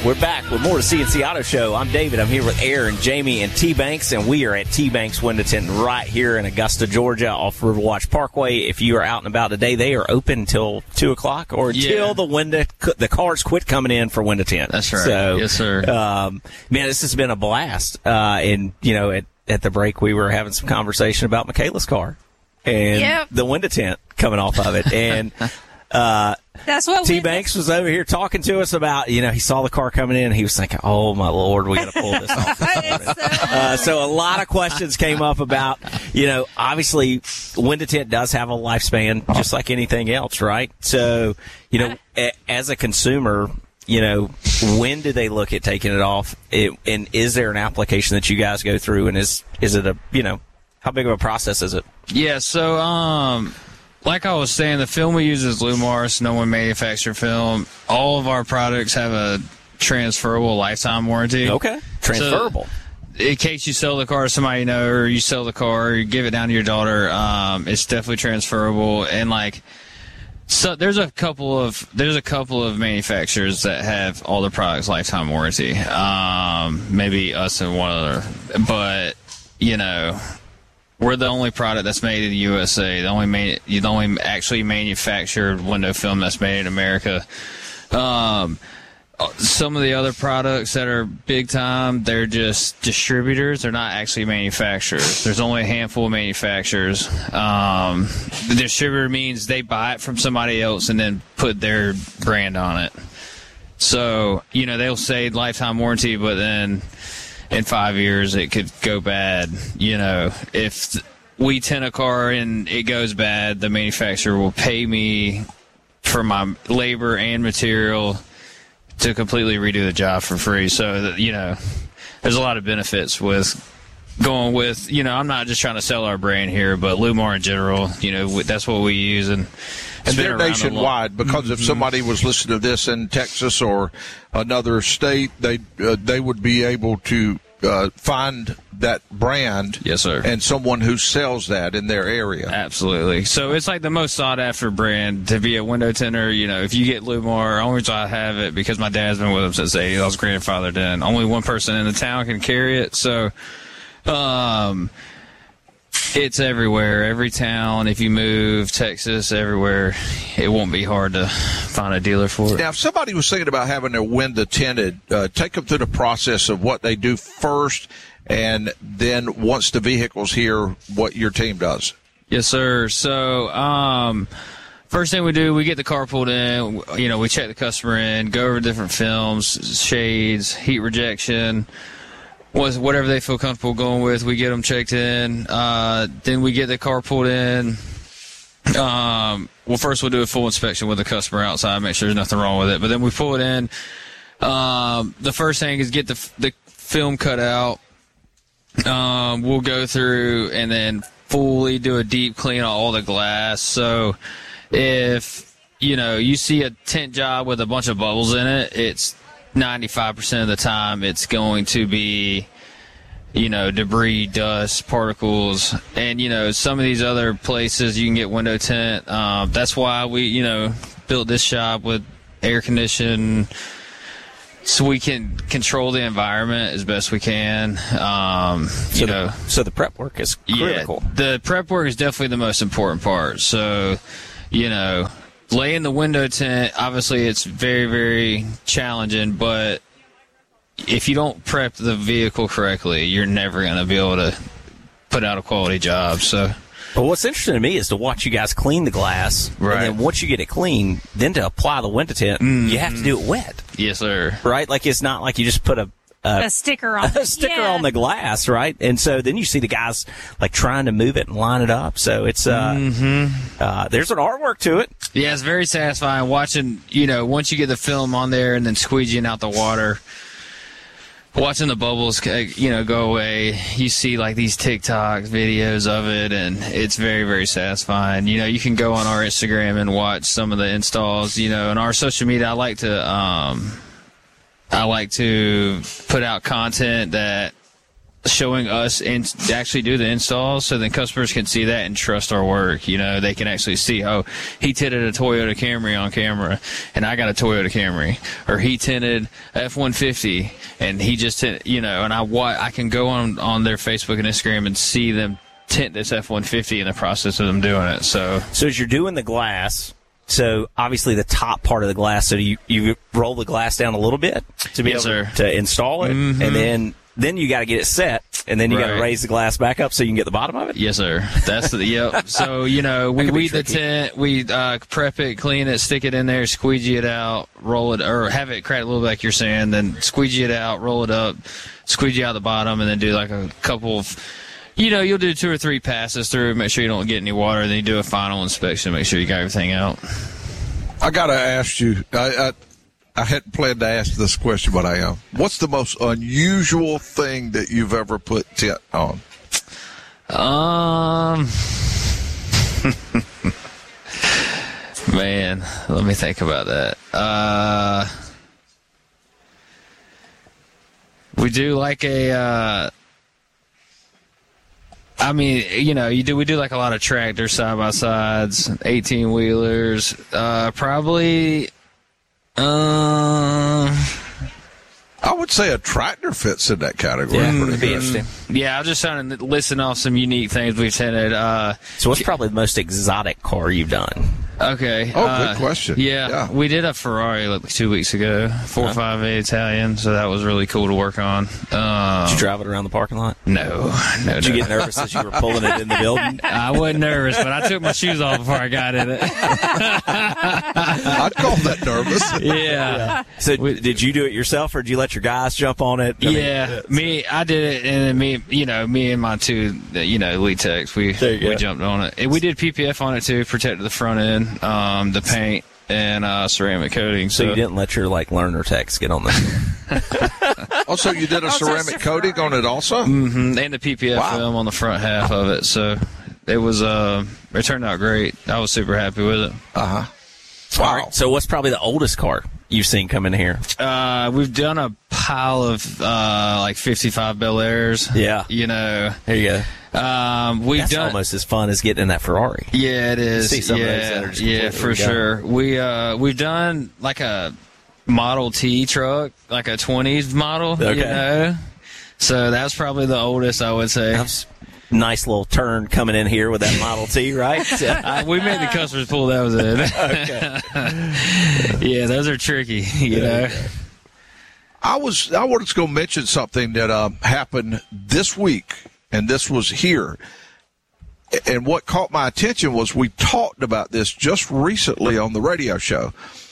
We're back with more of the CNC Auto Show. I'm David. I'm here with Aaron, Jamie, and T-Banks, and we are at T-Banks Window Tint right here in Augusta, Georgia, off Riverwatch Parkway. If you are out and about today, they are open until 2 o'clock or until the cars quit coming in for window tint. That's right. So, yes, sir. Man, this has been a blast. And, at the break, we were having some conversation about Michaela's car and the window tint coming off of it. And that's what T-Banks was over here talking to us about, he saw the car coming in and he was thinking, oh, my Lord, we got to pull this off. So a lot of questions came up about, obviously window tint does have a lifespan just like anything else, right? So, as a consumer, when do they look at taking it off? And is there an application that you guys go through? And is it how big of a process is it? Yeah, so, like I was saying, the film we use is Lumar, Snow manufactured film. All of our products have a transferable lifetime warranty. Okay. Transferable. So, in case you sell the car to somebody you know, or you sell the car, or you give it down to your daughter, it's definitely transferable. And so there's a couple of manufacturers that have all their products lifetime warranty. Maybe us and one other, but we're the only product that's made in the USA. The only actually manufactured window film that's made in America. Some of the other products that are big time, they're just distributors. They're not actually manufacturers. There's only a handful of manufacturers. The distributor means they buy it from somebody else and then put their brand on it. So, they'll say lifetime warranty, but then in 5 years it could go bad. If we tint a car and it goes bad, the manufacturer will pay me for my labor and material to completely redo the job for free. So, there's a lot of benefits with going with, I'm not just trying to sell our brand here, but Lumar in general, that's what we use. And they're nationwide, because if somebody was listening to this in Texas or another state, they would be able to find that brand. Yes, sir. And someone who sells that in their area. Absolutely. So it's like the most sought after brand to be a window tinter. If you get Lumar, only reason I have it because my dad's been with them since the 80s. I was grandfathered in. Only one person in the town can carry it. So, it's everywhere, every town. If you move, Texas, everywhere, it won't be hard to find a dealer for it. Now, if somebody was thinking about having their window tinted, take them through the process of what they do first, and then once the vehicle's here, what your team does. Yes, sir. So, first thing we do, we get the car pulled in. We check the customer in, go over different films, shades, heat rejection, whatever they feel comfortable going with. We get them checked in. Then we get the car pulled in. First we'll do a full inspection with the customer outside, make sure there's nothing wrong with it. But then we pull it in. The first thing is get the film cut out. We'll go through and then fully do a deep clean on all the glass. So if, you see a tint job with a bunch of bubbles in it, it's 95% of the time it's going to be, debris, dust, particles. And, some of these other places you can get window tint. That's why we, built this shop with air conditioning so we can control the environment as best we can. So the prep work is critical. Yeah, the prep work is definitely the most important part. So, laying the window tint, obviously it's very, very challenging, but if you don't prep the vehicle correctly, you're never going to be able to put out a quality job. So, well, what's interesting to me is to watch you guys clean the glass, right? And then once you get it clean, then to apply the window tint, you have to do it wet. Yes, sir. Right? Like it's not like you just put a sticker on on the glass, right? And so then you see the guys trying to move it and line it up. So it's there's an artwork to it. Yeah, it's very satisfying watching. Once you get the film on there and then squeegeeing out the water, watching the bubbles, go away. You see these TikTok videos of it, and it's very, very satisfying. You can go on our Instagram and watch some of the installs. And our social media, I like to put out content that showing us and actually do the installs, so then customers can see that and trust our work. You know, they can actually see, oh, he tinted a Toyota Camry on camera, and I got a Toyota Camry, or he tinted F-150, and he just tinted, you know, and I can go on their Facebook and Instagram and see them tint this F-150 in the process of them doing it. So as you're doing the glass, so obviously the top part of the glass, so you roll the glass down a little bit to be able to install it, and then you got to get it set, and then you got to raise the glass back up so you can get the bottom of it? Yes, sir. That's yep. So, you know, we weed the tint, we prep it, clean it, stick it in there, squeegee it out, roll it, or have it crack a little bit like you're saying, then squeegee it out, roll it up, squeegee out the bottom, and then do like a couple of, you know, you'll do 2 or 3 passes through, make sure you don't get any water, then you do a final inspection, make sure you got everything out. I got to ask you, I hadn't planned to ask this question, but I am. What's the most unusual thing that you've ever put tint on? Man, let me think about that. We do like I mean, you know, we do like a lot of tractor side-by-sides, 18-wheelers, probably... I would say a tractor fits in that category. Yeah, it'd be interesting. Yeah, I was just trying to listen off some unique things we've tinted. So what's probably the most exotic car you've done? Okay. Good question. Yeah, we did a Ferrari like 2 weeks ago, 458 Italian, so that was really cool to work on. Did you drive it around the parking lot? No. Did you get nervous as you were pulling it in the building? I wasn't nervous, but I took my shoes off before I got in it. I'd call that nervous. Yeah. So did you do it yourself, or did you let your guys jump on it? I did it, and then me and my two, lead techs, we jumped on it. And we did PPF on it too, protected the front end, the paint, and ceramic coating. So you didn't let your learner techs get on the. Also, you did a ceramic coating on it also? Mm-hmm. And the PPF film on the front half of it. So it was it turned out great. I was super happy with it. Wow. All right, so what's probably the oldest car you've seen come in here? We've done a pile of 55 Bel Airs. Yeah. There you go. That's almost as fun as getting in that Ferrari. Yeah, it is. See some of those that are just for sure. We've done like a Model T truck, like a 20s model. Okay. So that's probably the oldest, I would say. That's nice little turn coming in here with that Model T, right? We made the customers pull those in. Okay. Yeah, those are tricky. You know. I was going to mention something that happened this week, and this was here. And what caught my attention was we talked about this just recently on the radio show.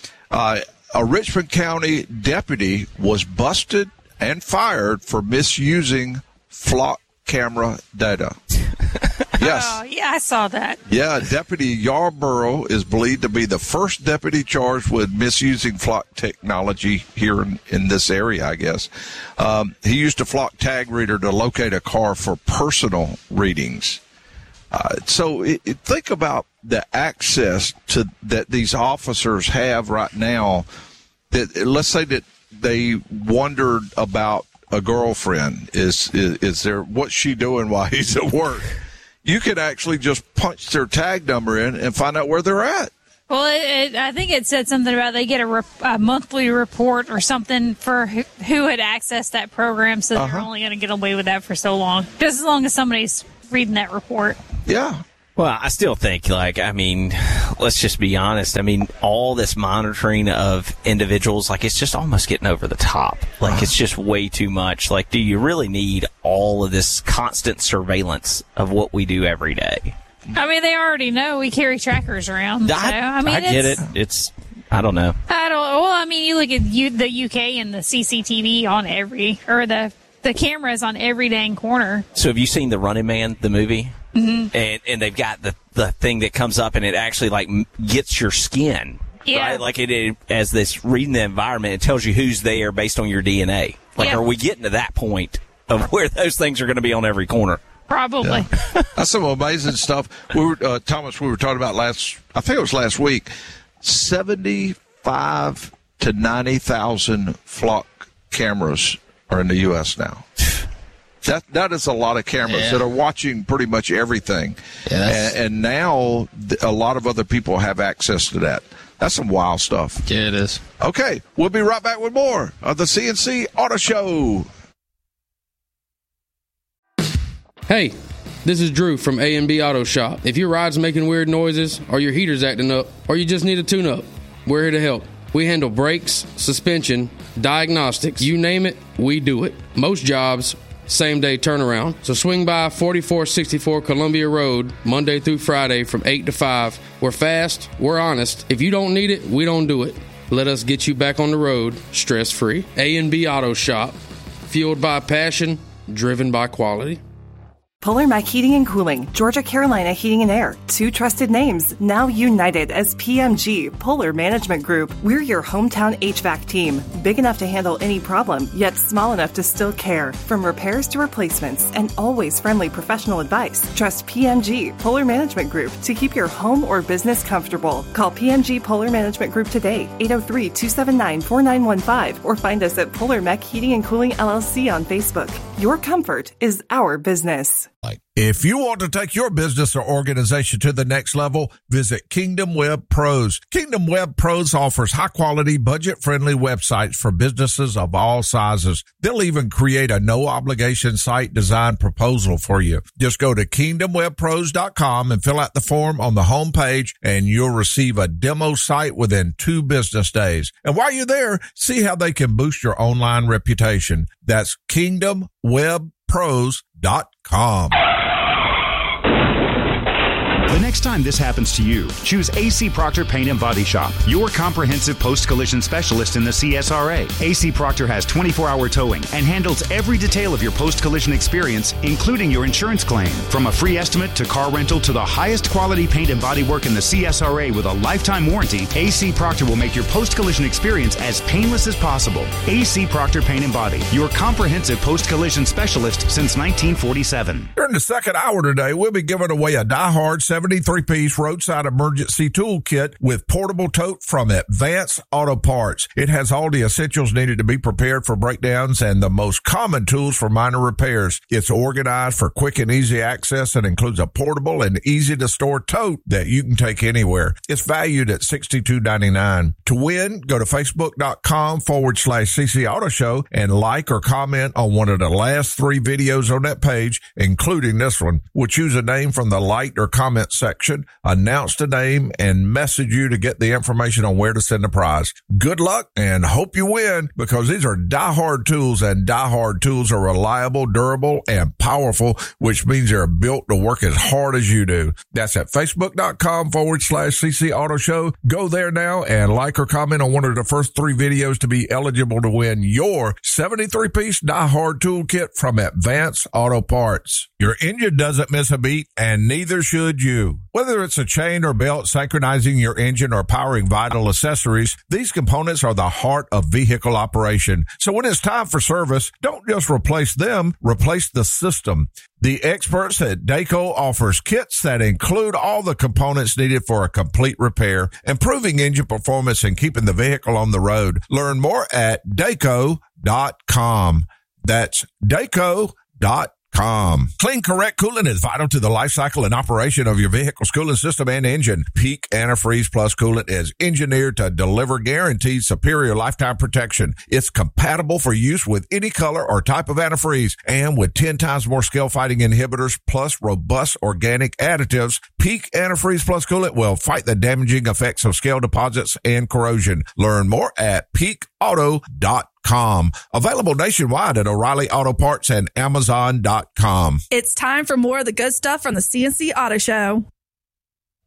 A Richmond County deputy was busted and fired for misusing flock camera data. Yes. Oh, yeah, I saw that. Yeah, Deputy Yarborough is believed to be the first deputy charged with misusing flock technology here in this area, I guess. He used a flock tag reader to locate a car for personal readings. So think about the access to that these officers have right now. That let's say that they wondered about a girlfriend. Is there what's she doing while he's at work? You could actually just punch their tag number in and find out where they're at. Well, I think it said something about they get a monthly report or something for who had accessed that program, so they're only going to get away with that for so long. Just as long as somebody's reading that report. Yeah. Well, I still think, let's just be honest. I mean, all this monitoring of individuals, it's just almost getting over the top. It's just way too much. Do you really need all of this constant surveillance of what we do every day? I mean, they already know we carry trackers around. I get it. I don't know. Well, I mean, you look at the UK and the CCTV on the cameras on every dang corner. So have you seen The Running Man, the movie? Mm-hmm. And they've got the thing that comes up and it actually gets your skin. Yeah. Right? It as this reading the environment, it tells you who's there based on your DNA. Are we getting to that point of where those things are going to be on every corner? Probably. Yeah. That's some amazing stuff. Thomas, we were talking about last week, 75 to 90,000 flock cameras are in the U.S. now. That is a lot of cameras that are watching pretty much everything. And now a lot of other people have access to that. That's some wild stuff. Yeah, it is. Okay, we'll be right back with more of the CNC Auto Show. Hey, this is Drew from A&B Auto Shop. If your ride's making weird noises, or your heater's acting up, or you just need a tune-up, we're here to help. We handle brakes, suspension, diagnostics, you name it, we do it. Most jobs, same-day turnaround. So swing by 4464 Columbia Road, Monday through Friday from 8 to 5. We're fast, we're honest. If you don't need it, we don't do it. Let us get you back on the road, stress-free. A&B Auto Shop, fueled by passion, driven by quality. Polar Mac Heating and Cooling, Georgia Carolina Heating and Air. Two trusted names, now united as PMG, Polar Management Group. We're your hometown HVAC team. Big enough to handle any problem, yet small enough to still care. From repairs to replacements, and always friendly professional advice. Trust PMG, Polar Management Group, to keep your home or business comfortable. Call PMG Polar Management Group today, 803-279-4915, or find us at Polar Mac Heating and Cooling LLC on Facebook. Your comfort is our business. If you want to take your business or organization to the next level, visit Kingdom Web Pros. Kingdom Web Pros offers high-quality, budget-friendly websites for businesses of all sizes. They'll even create a no-obligation site design proposal for you. Just go to kingdomwebpros.com and fill out the form on the home page, and you'll receive a demo site within 2 business days. And while you're there, see how they can boost your online reputation. That's kingdomwebpros.com. The next time this happens to you, choose AC Proctor Paint and Body Shop, your comprehensive post-collision specialist in the CSRA. AC Proctor has 24-hour towing and handles every detail of your post-collision experience, including your insurance claim. From a free estimate to car rental to the highest quality paint and body work in the CSRA with a lifetime warranty, AC Proctor will make your post-collision experience as painless as possible. AC Proctor Paint and Body, your comprehensive post-collision specialist since 1947. During the second hour today, we'll be giving away a Die Hard 73-piece roadside emergency toolkit with portable tote from Advance Auto Parts. It has all the essentials needed to be prepared for breakdowns and the most common tools for minor repairs. It's organized for quick and easy access and includes a portable and easy-to-store tote that you can take anywhere. It's valued at $62.99. To win, go to facebook.com/CC Auto Show and like or comment on one of the last 3 videos on that page, including this one. We'll choose a name from the like or comment section, announce the name, and message you to get the information on where to send the prize. Good luck and hope you win, because these are die-hard tools, and die-hard tools are reliable, durable, and powerful, which means they're built to work as hard as you do. That's at facebook.com/CC Auto Show. Go there now and like or comment on one of the first 3 videos to be eligible to win your 73-piece die-hard toolkit from Advance Auto Parts. Your engine doesn't miss a beat, and neither should you. Whether it's a chain or belt synchronizing your engine or powering vital accessories, these components are the heart of vehicle operation. So when it's time for service, don't just replace them, replace the system. The experts at Dayco offers kits that include all the components needed for a complete repair, improving engine performance and keeping the vehicle on the road. Learn more at Dayco.com. That's Dayco.com. Clean, correct coolant is vital to the life cycle and operation of your vehicle's cooling system and engine. Peak Antifreeze Plus coolant is engineered to deliver guaranteed superior lifetime protection. It's compatible for use with any color or type of antifreeze, and with 10 times more scale-fighting inhibitors plus robust organic additives, Peak Antifreeze Plus coolant will fight the damaging effects of scale deposits and corrosion. Learn more at peakauto.com. Available nationwide at O'Reilly Auto Parts and Amazon.com. It's time for more of the good stuff from the CNC Auto Show.